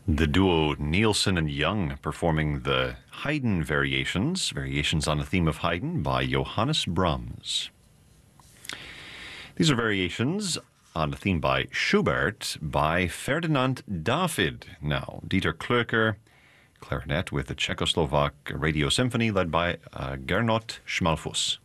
The duo Nielsen and Young performing the Haydn Variations on a theme of Haydn by Johannes Brahms. These are variations on a theme by Schubert by Ferdinand David. Now, Dieter Klöcker, clarinet with the Czechoslovak Radio Symphony led by Gernot Schmalfuss.